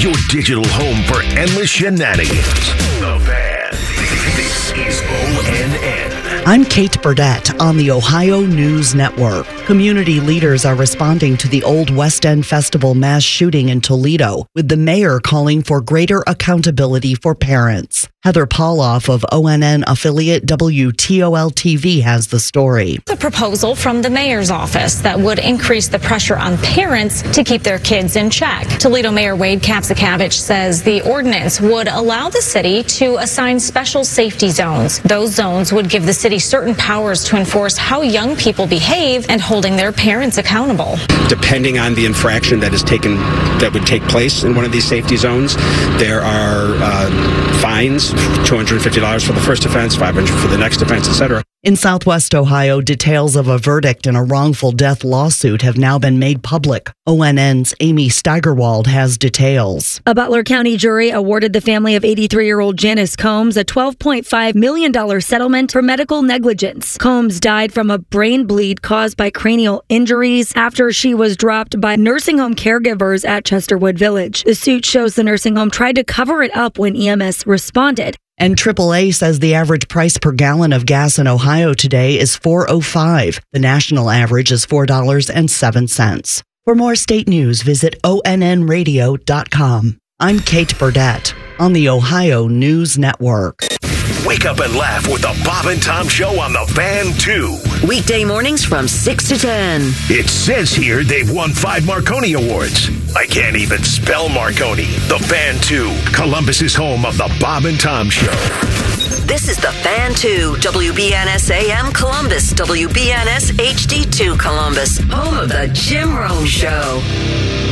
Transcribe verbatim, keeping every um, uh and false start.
your digital home for endless shenanigans. The Fan. This is O N N. I'm Kate Burdett on the Ohio News Network. Community leaders are responding to the Old West End Festival mass shooting in Toledo, with the mayor calling for greater accountability for parents. Heather Pauloff of O N N affiliate W T O L T V has the story. A proposal from the mayor's office that would increase the pressure on parents to keep their kids in check. Toledo Mayor Wade Kapsakavich says the ordinance would allow the city to assign special safety zones. Those zones would give the city certain powers to enforce how young people behave and holding their parents accountable. Depending on the infraction that is taken, that would take place in one of these safety zones, there are uh, fines, two hundred fifty dollars for the first offense, five hundred dollars for the next offense, et cetera. In Southwest Ohio, details of a verdict in a wrongful death lawsuit have now been made public. O N N's Amy Steigerwald has details. A Butler County jury awarded the family of eighty-three-year-old Janice Combs a twelve point five million dollars settlement for medical negligence. Combs died from a brain bleed caused by cranial injuries after she was dropped by nursing home caregivers at Chesterwood Village. The suit shows the nursing home tried to cover it up when E M S responded. And triple A says the average price per gallon of gas in Ohio today is four dollars and five cents. The national average is four dollars and seven cents. For more state news, visit O N N radio dot com. I'm Kate Burdett on the Ohio News Network. Wake up and laugh with the Bob and Tom Show on the Fan two. Weekday mornings from six to ten. It says here they've won five Marconi Awards. I can't even spell Marconi. The Fan two, Columbus's home of the Bob and Tom Show. This is the Fan two, W B N S A M Columbus, W B N S H D two Columbus, home of the Jim Rome Show.